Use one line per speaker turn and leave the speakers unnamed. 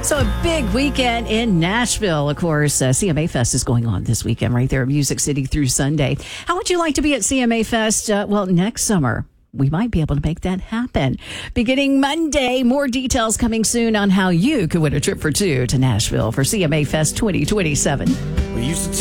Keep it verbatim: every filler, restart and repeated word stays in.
So a big weekend in Nashville, of course. Uh, C M A Fest is going on this weekend right there in Music City through Sunday. How would you like to be at C M A Fest? Uh, well, next summer. We might be able to make that happen. Beginning Monday, more details coming soon on how you could win a trip for two to Nashville for C M A Fest twenty twenty-seven.
We used to